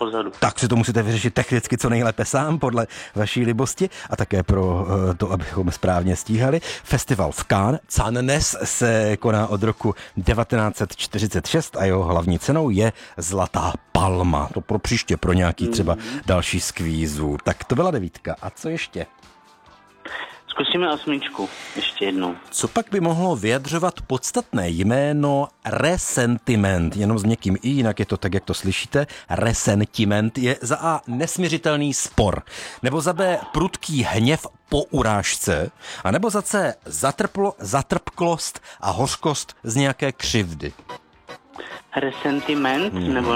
pozoru. Tak si to musíte vyřešit technicky co nejlépe sám, podle vaší libosti a také pro to, abychom správně stíhali. Festival v Cannes se koná od roku 1946 a jeho hlavní cenou je Zlatá palma. To pro příště, pro nějaký třeba další z kvízů. Tak to byla 9. A co ještě? Zkusíme 8. ještě jednou. Co pak by mohlo vyjadřovat podstatné jméno resentiment? Jenom s měkkým i, jinak je to tak, jak to slyšíte. Resentiment je za A nesmiřitelný spor, nebo za B prudký hněv po urážce, a nebo za C zatrpklost a hořkost z nějaké křivdy. Resentiment? Nebo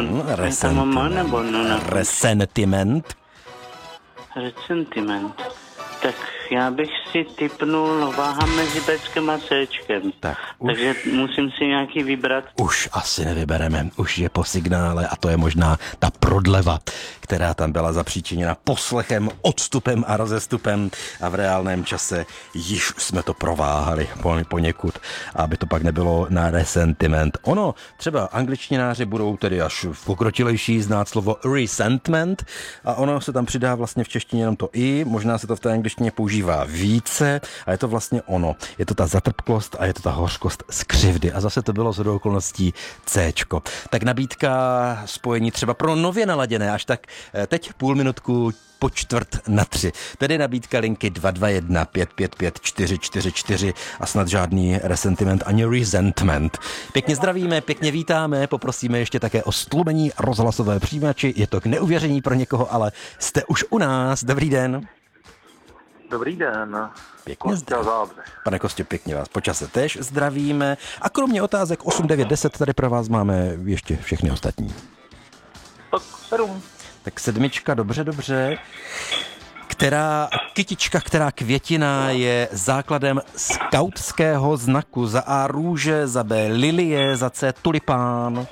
resentiment. Resentiment. Tak já bych si tipnul váha mezi Bčkem a Cčkem. Takže musím si nějaký vybrat. Už asi nevybereme, už je po signále a to je možná ta prodleva, která tam byla zapříčiněna poslechem, odstupem a rozestupem a v reálném čase již jsme to prováhali poněkud, aby to pak nebylo na resentiment. Ono, třeba angličtináři budou tedy až pokročilejší znát slovo resentment a ono se tam přidá vlastně v češtině jenom to i, možná se to v té angličtině používá více a je to vlastně ono. Je to ta zatrpklost a je to ta hořkost z křivdy. A zase to bylo shodou okolností Cčko. Tak nabídka spojení třeba pro nově naladěné, až tak teď půl minutku po 2:45. Tedy nabídka linky 221 555 444 a snad žádný resentiment ani resentment. Pěkně zdravíme, pěkně vítáme, poprosíme ještě také o stlumení rozhlasové přijímači. Je to k neuvěření pro někoho, ale jste už u nás. Dobrý den. Dobrý den. Pěkně zdravím. Pane Kostě, pěkně vás po čase též zdravíme. A kromě otázek 8, 9, 10 tady pro vás máme ještě všechny ostatní. Tak 7. Tak 7, dobře. Která kytička, která květina je základem skautského znaku? Za A růže, za B lilie, za C tulipán.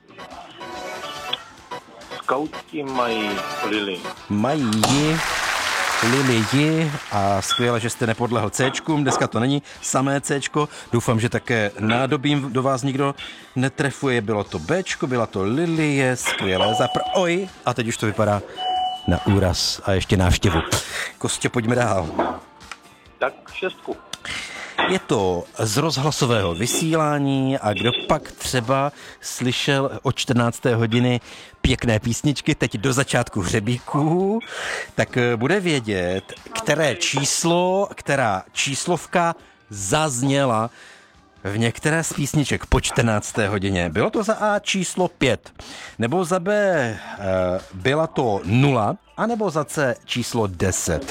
Skauti mají lili. Mají lilii a skvěle, že jste nepodlehl Cčkům, dneska to není samé Cčko, doufám, že také nádobím do vás nikdo netrefuje, bylo to Bčko, byla to lilie, skvěle, oj, a teď už to vypadá na úraz a ještě návštěvu. Kostě, pojďme dál. Tak 6. Je to z rozhlasového vysílání a kdo pak třeba slyšel od 14. hodiny pěkné písničky, teď do začátku hřebíků, tak bude vědět, která číslovka zazněla v některé z písniček po 14. hodině. Bylo to za A číslo 5, nebo za B byla to 0, anebo za C číslo 10.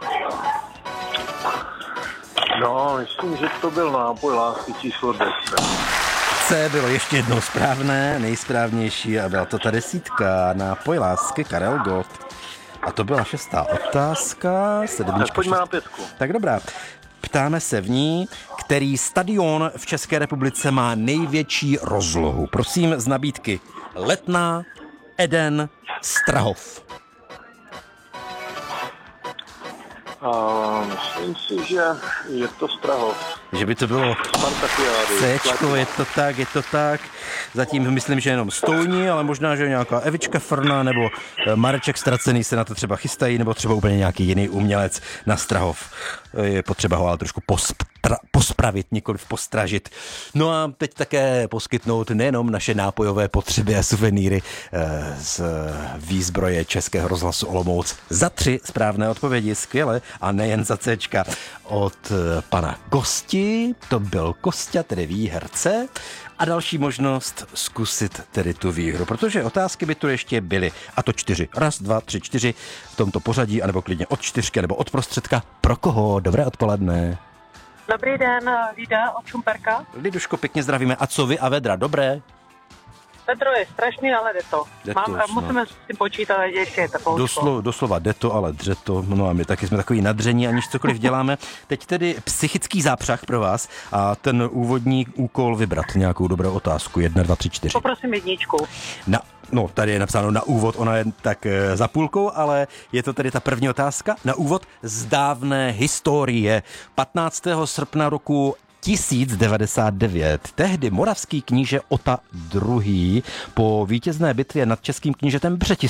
No, myslím, že to byl nápoj lásky číslo 10. C bylo ještě jednou správné, nejsprávnější a byla to ta 10, nápoj lásky Karel Gott. A to byla 6. otázka. 7, tak pojďme na 5. Tak dobrá. Ptáme se v ní, který stadion v České republice má největší rozlohu. Prosím z nabídky Letná, Eden, Strahov. Myslím si, že je to Strahov. Že by to bylo Cčko, je to tak. Zatím myslím, že jenom Stouní, ale možná, že nějaká Evička Frna nebo Mareček Ztracený se na to třeba chystají, nebo třeba úplně nějaký jiný umělec na Strahov. Je potřeba ho ale trošku pospravit, nikoliv postražit. No a teď také poskytnout nejenom naše nápojové potřeby a suvenýry z výzbroje Českého rozhlasu Olomouc za 3 správné odpovědi, skvěle, a nejen za Cčka od pana Kosti, to byl Kosťa, tedy výherce, a další možnost zkusit tedy tu výhru, protože otázky by tu ještě byly, a to 4. 1, 2, 3, 4 v tomto pořadí, anebo klidně od 4 nebo od prostředka. Pro koho? Dobré odpoledne. Dobrý den, Lída od Šumperka. Liduško, pěkně zdravíme. A co vy a vedra, dobré? Vedro je strašný, ale jde to. Musíme s tím počítat, ještě je takovou. Doslova jde to, ale dře to. No a my taky jsme takový nadření, aniž cokoliv děláme. Teď tedy psychický zápřah pro vás a ten úvodní úkol vybrat nějakou dobrou otázku. 1, 2, 3, 4. Poprosím 1. No, tady je napsáno na úvod, ona je tak za půlkou, ale je to tedy ta první otázka. Na úvod z dávné historie. 15. srpna roku 1099. Tehdy moravský kníže Ota II. Po vítězné bitvě nad českým knížetem Břetislavem